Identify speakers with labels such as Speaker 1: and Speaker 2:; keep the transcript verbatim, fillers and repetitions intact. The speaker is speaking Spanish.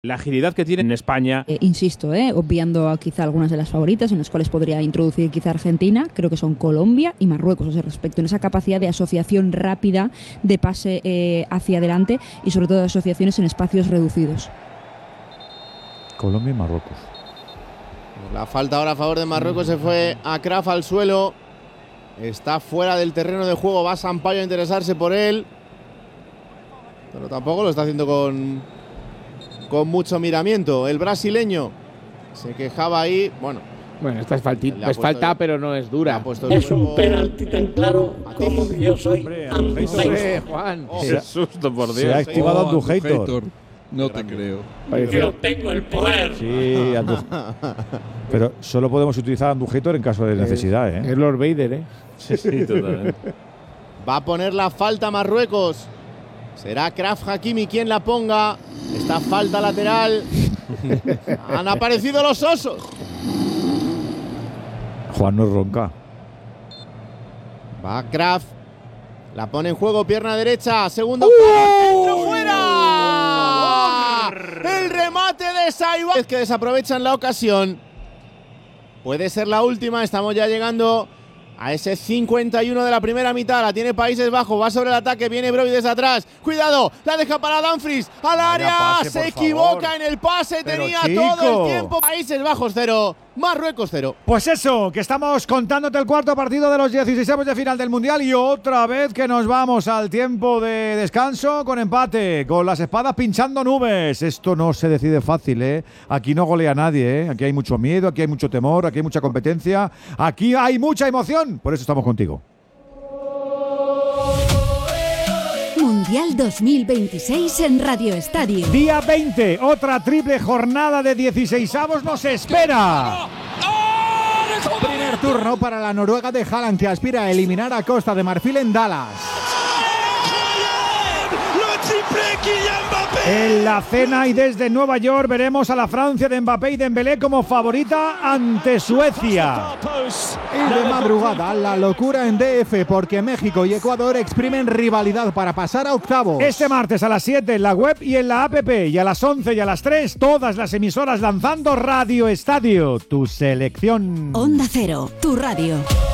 Speaker 1: La agilidad que tiene en España.
Speaker 2: Eh, insisto, eh, obviando a quizá algunas de las favoritas, en las cuales podría introducir quizá Argentina, creo que son Colombia y Marruecos, o sea, respecto en esa capacidad de asociación rápida, de pase eh, hacia adelante y sobre todo de asociaciones en espacios reducidos.
Speaker 3: Colombia y Marruecos.
Speaker 4: La falta ahora a favor de Marruecos, se fue a Kraf al suelo. Está fuera del terreno de juego, va Sampaio a interesarse por él. Pero tampoco lo está haciendo con, con mucho miramiento. El brasileño se quejaba ahí, bueno.
Speaker 5: Bueno, esta es, falti- es falta, el, pero no es dura.
Speaker 6: Es un penalti tan claro como que yo soy.
Speaker 5: Hombre, Juan.
Speaker 1: Oh, qué susto, por Dios.
Speaker 3: Se ha activado
Speaker 7: oh,
Speaker 3: Andujator.
Speaker 7: No te creo.
Speaker 6: Yo tengo el poder.
Speaker 3: Sí, Andu... Pero solo podemos utilizar Andujator en caso de necesidad, ¿eh?
Speaker 5: Es Lord Vader, ¿eh?
Speaker 1: Sí, sí, totalmente.
Speaker 4: Va a poner la falta Marruecos. Será Kraf Hakimi quien la ponga. Esta falta lateral. Han aparecido los osos.
Speaker 3: Juan no ronca.
Speaker 4: Va Kraf. La pone en juego, pierna derecha. Segundo palo, centro fuera. El remate de Saiba. Es que desaprovechan la ocasión. Puede ser la última. Estamos ya llegando a ese cincuenta y uno de la primera mitad. La tiene Países Bajos. Va sobre el ataque. Viene Broby desde atrás. Cuidado. La deja para Dumfries. Al área. Pase, se equivoca favor. En el pase. Pero tenía chico. Todo el tiempo. Países Bajos cero. Marruecos cero.
Speaker 3: Pues eso, que estamos contándote el cuarto partido de los dieciséis de final del Mundial y otra vez que nos vamos al tiempo de descanso con empate, con las espadas pinchando nubes. Esto no se decide fácil, ¿eh? Aquí no golea nadie, ¿eh? Aquí hay mucho miedo, aquí hay mucho temor, aquí hay mucha competencia, aquí hay mucha emoción. Por eso estamos contigo.
Speaker 8: Mundial dos mil veintiséis en Radio Estadio.
Speaker 3: Día veinte, otra triple jornada de dieciseisavos nos espera. Primer turno para la Noruega de Haaland, que aspira a eliminar a Costa de Marfil en Dallas. En la cena y desde Nueva York veremos a la Francia de Mbappé y Dembélé como favorita ante Suecia. Y de madrugada, la locura en D F, porque México y Ecuador exprimen rivalidad para pasar a octavos. Este martes a las siete en la web y en la app, y a las once y a las tres todas las emisoras lanzando Radio Estadio, tu selección.
Speaker 8: Onda Cero, tu radio.